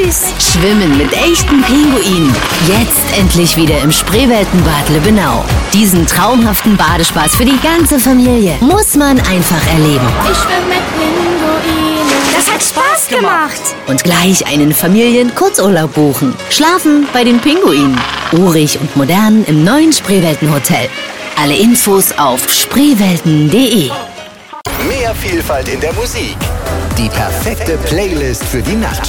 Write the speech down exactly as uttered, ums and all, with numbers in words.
süß. Schwimmen mit echten Pinguinen. Jetzt endlich wieder im Spreeweltenbad Lübbenau. Diesen traumhaften Badespaß für die ganze Familie muss man einfach erleben. Ich schwimme mit Pinguinen. Das hat Spaß gemacht. Und gleich einen Familien-Kurzurlaub buchen. Schlafen bei den Pinguinen. Urig und modern im neuen Spreewelten-Hotel. Alle Infos auf spreewelten punkt de. Mehr Vielfalt in der Musik. Die perfekte Playlist für die Nacht.